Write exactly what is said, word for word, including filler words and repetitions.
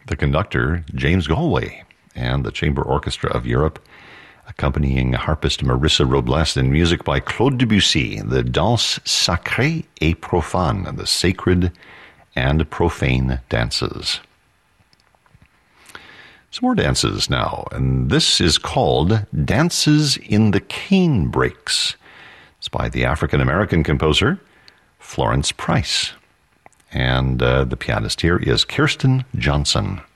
The conductor, James Galway, and the Chamber Orchestra of Europe, accompanying harpist Marissa Robles, and music by Claude Debussy, the Danse Sacrée et Profane, the sacred and profane dances. Some more dances now, and this is called Dances in the Cane Breaks. It's by the African-American composer Florence Price, and uh, the pianist here is Kirsten Johnson.